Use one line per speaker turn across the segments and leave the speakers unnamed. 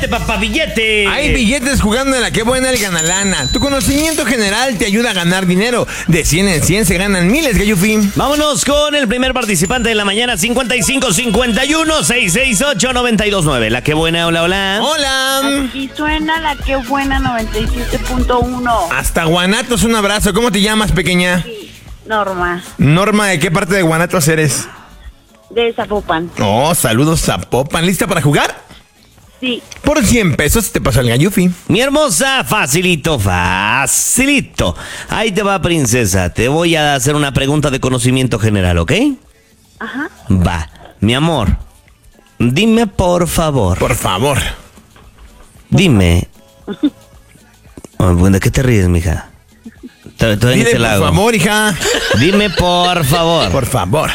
billete, papá, billete.
Hay billetes jugando en la que buena el gana lana. Tu conocimiento general te ayuda a ganar dinero. De 100 en 100 se ganan miles, Gallufín.
Vámonos con el primer participante de la mañana, 5551-668-929. La que buena, hola, hola.
Hola.
Aquí suena la que buena 97.1.
Hasta Guanatos, un abrazo. ¿Cómo te llamas, pequeña?
Sí, Norma,
Norma, ¿de qué parte de Guanatos eres?
de Zapopan.
Oh, saludos, Zapopan. ¿Lista para jugar?
Sí,
Por 100 pesos te pasa el Gallufi.
Mi hermosa, facilito, facilito. Ahí te va, princesa. Te voy a hacer una pregunta de conocimiento general, ¿ok?
ajá.
Va. Mi amor, dime por favor.
Por favor.
Dime. ¿De qué te ríes, mija? Estoy en
Dile
este
por
lago.
favor, hija.
Dime por favor.
Por favor.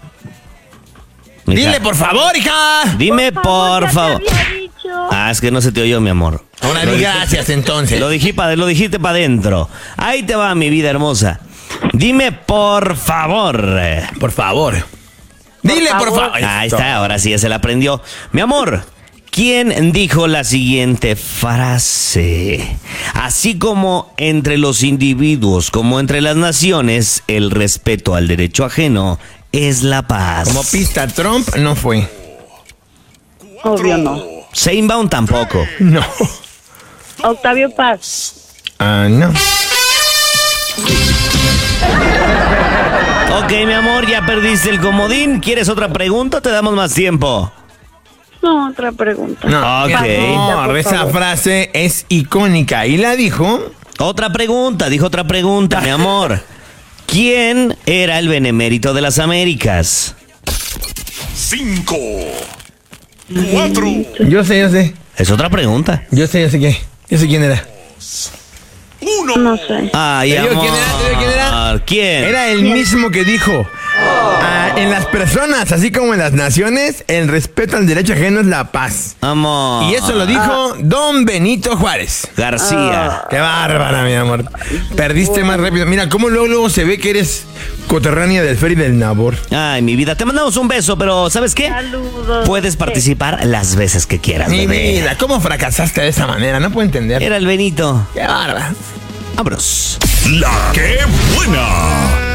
Mija.
Dile por favor, hija.
Dime por
ya
favor.
te había dicho.
Ah, es que no se te oyó, mi amor.
Ahora
Lo
di
dije-
gracias entonces.
Lo dijiste para adentro. Ahí te va, mi vida hermosa. Dime por favor.
Por favor. Dile por favor.
Ahí está, ahora sí ya se la aprendió. Mi amor, ¿quién dijo la siguiente frase? Así como entre los individuos, como entre las naciones, el respeto al derecho ajeno es la paz.
Como pista, Trump no fue.
Obvio no.
Sheinbaum tampoco.
No.
Octavio Paz.
Ah, no.
Ok, mi amor, ya perdiste el comodín. ¿Quieres otra pregunta o te damos más tiempo?
No, otra pregunta.
No.
Ok.
No,
por
esa
favor.
frase es icónica y la dijo.
Otra pregunta, dijo otra pregunta, mi amor. ¿Quién era el benemérito de las Américas?
5, 4,
Yo sé.
Es otra pregunta.
Yo sé qué. Yo sé quién era.
1.
No sé.
Ay,
¿Te digo
amor.
quién era? ¿Te digo quién era?
¿Quién?
Era el mismo que dijo. En las personas, así como en las naciones, el respeto al derecho ajeno es la paz.
Amor.
Y eso lo dijo Don Benito Juárez.
García.
Qué bárbara, mi amor. Perdiste más rápido. Mira, cómo luego se ve que eres coterránea del Fer y del Nabor.
Ay, mi vida, te mandamos un beso, pero ¿sabes qué?
Saludos.
Puedes participar las veces que quieras,
Mi
bebé.
vida, ¿cómo fracasaste de esa manera? No puedo entender.
Era el Benito.
Qué bárbara.
Vámonos.
La que buena.